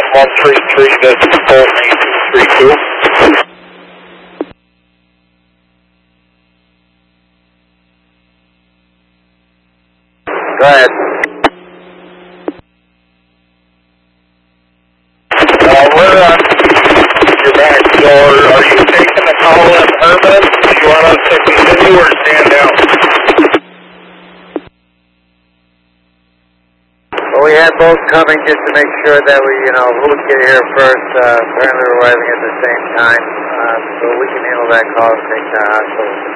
133, that's Bolt 8232. Go ahead. We're on your back door. Are you taking the call in Herman? Do you want us to continue or stand down? Well, we had both coming just to make sure that we, who would get here first. Apparently we're arriving at the same time, so we can handle that call and take the hospital.